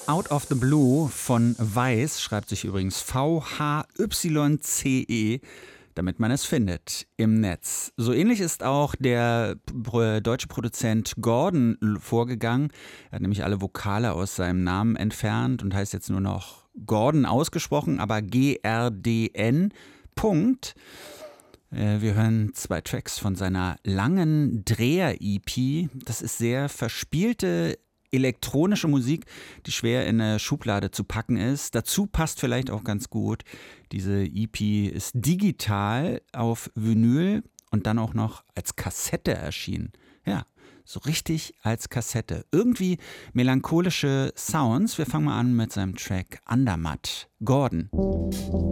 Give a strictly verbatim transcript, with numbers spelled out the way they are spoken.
Out of the Blue von Weiß schreibt sich übrigens V H Y C E, damit man es findet im Netz. So ähnlich ist auch der p- deutsche Produzent Gordon l- vorgegangen. Er hat nämlich alle Vokale aus seinem Namen entfernt und heißt jetzt nur noch Gordon ausgesprochen, aber G R D N. Punkt. Äh, Wir hören zwei Tracks von seiner langen Dreher-E P. Das ist sehr verspielte elektronische Musik, die schwer in eine Schublade zu packen ist. Dazu passt vielleicht auch ganz gut, diese E P ist digital auf Vinyl und dann auch noch als Kassette erschienen. Ja, so richtig als Kassette. Irgendwie melancholische Sounds. Wir fangen mal an mit seinem Track Andermatt. Gordon.